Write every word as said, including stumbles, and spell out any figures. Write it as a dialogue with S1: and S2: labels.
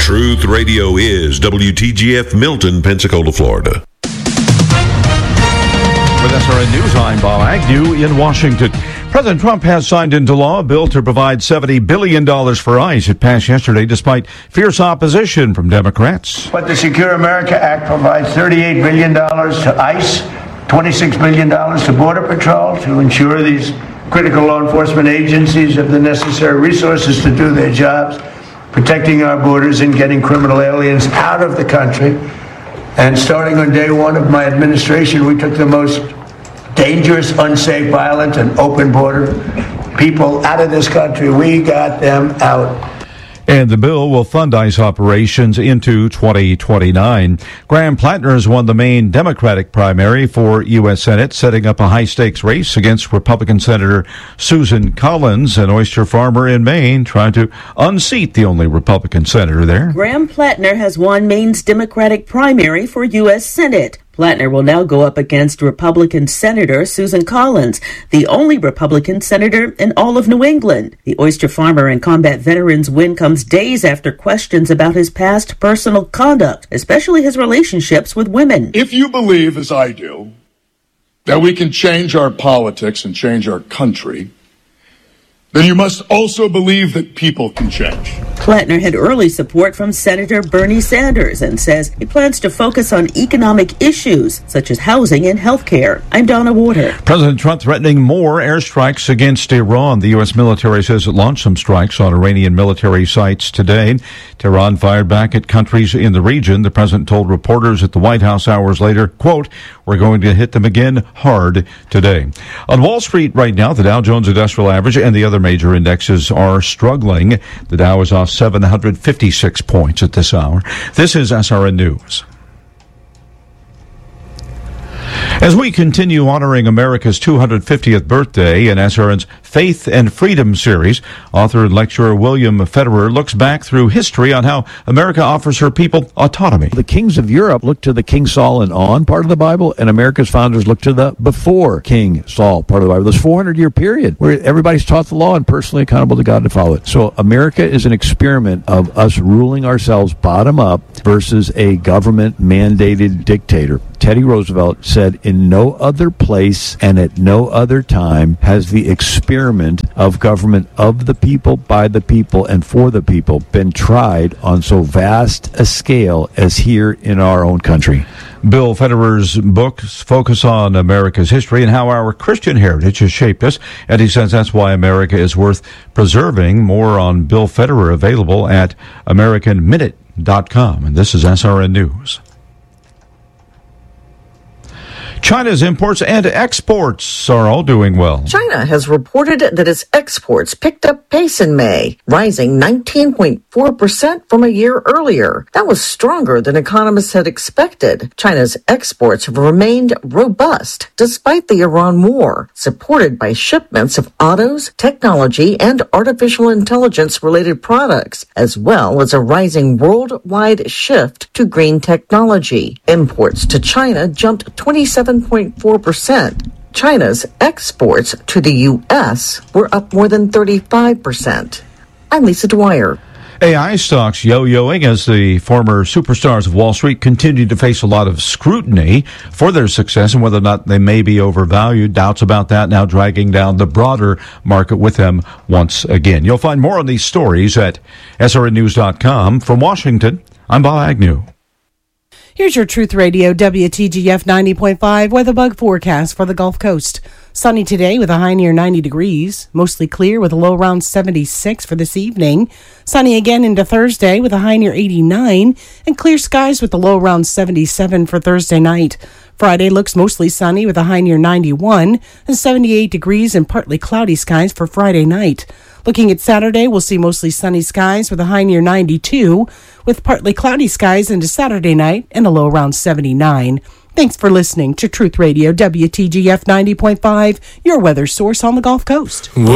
S1: Truth Radio is W T G F Milton, Pensacola, Florida.
S2: With S R N News, I'm Bob Agnew in Washington. President Trump has signed into law a bill to provide seventy billion dollars for ICE. It passed yesterday despite fierce opposition from Democrats.
S3: But the Secure America Act provides thirty-eight billion dollars to ICE, twenty-six billion dollars to Border Patrol to ensure these critical law enforcement agencies have the necessary resources to do their jobs, protecting our borders and getting criminal aliens out of the country. And starting on day one of my administration, we took the most dangerous, unsafe, violent, and open border people out of this country. We got them out.
S2: And the bill will fund ICE operations into twenty twenty-nine. Graham Plattner has won the Maine Democratic primary for U S Senate, setting up a high-stakes race against Republican Senator Susan Collins, an oyster farmer in Maine, trying to unseat the only Republican senator there.
S4: Graham Plattner has won Maine's Democratic primary for U S Senate. Plattner will now go up against Republican Senator Susan Collins, the only Republican senator in all of New England. The oyster farmer and combat veteran's win comes days after questions about his past personal conduct, especially his relationships with women.
S5: If you believe, as I do, that we can change our politics and change our country, then you must also believe that people can change.
S4: Plattner had early support from Senator Bernie Sanders and says he plans to focus on economic issues such as housing and health care. I'm Donna Warder.
S2: President Trump threatening more airstrikes against Iran. The U S military says it launched some strikes on Iranian military sites today. Tehran fired back at countries in the region. The president told reporters at the White House hours later, quote, "We're going to hit them again hard today." On Wall Street right now, the Dow Jones Industrial Average and the other major indexes are struggling. The Dow is off seven hundred fifty-six points at this hour. This is S R N News. As we continue honoring America's two hundred fiftieth birthday in S R N's Faith and Freedom series, author and lecturer William Federer looks back through history on how America offers her people autonomy.
S6: The kings of Europe looked to the King Saul and on part of the Bible, and America's founders looked to the before King Saul part of the Bible. This four hundred year period where everybody's taught the law and personally accountable to God to follow it. So America is an experiment of us ruling ourselves bottom up versus a government mandated dictator. Teddy Roosevelt said, in no other place and at no other time has the experiment of government of the people, by the people, and for the people been tried on so vast a scale as here in our own country.
S2: Bill Federer's books focus on America's history and how our Christian heritage has shaped us, and he says that's why America is worth preserving. More on Bill Federer available at American Minute dot com. And this is S R N News. China's imports and exports are all doing well.
S7: China has reported that its exports picked up pace in May, rising nineteen point four percent from a year earlier. That was stronger than economists had expected. China's exports have remained robust despite the Iran war, supported by shipments of autos, technology, and artificial intelligence-related products, as well as a rising worldwide shift to green technology. Imports to China jumped twenty-seven point four percent. China's exports to the U S were up more than thirty-five percent. I'm Lisa Dwyer.
S2: A I stocks yo-yoing as the former superstars of Wall Street continue to face a lot of scrutiny for their success and whether or not they may be overvalued. Doubts about that now dragging down the broader market with them once again. You'll find more on these stories at S R N news dot com. From Washington, I'm Bob Agnew.
S8: Here's your Truth Radio W T G F ninety point five weather bug forecast for the Gulf Coast. Sunny today with a high near ninety degrees. Mostly clear with a low around seventy-six for this evening. Sunny again into Thursday with a high near eighty-nine. And clear skies with a low around seventy-seven for Thursday night. Friday looks mostly sunny with a high near ninety-one. And seventy-eight degrees and partly cloudy skies for Friday night. Looking at Saturday, we'll see mostly sunny skies with a high near ninety-two, with partly cloudy skies into Saturday night and a low around seventy-nine. Thanks for listening to Truth Radio W T G F ninety point five, your weather source on the Gulf Coast.